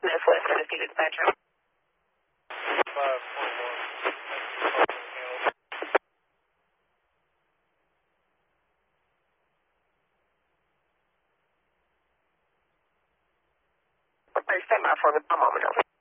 Northwest Tennessee Dispatcher. 521. Stand by for me. I'm on.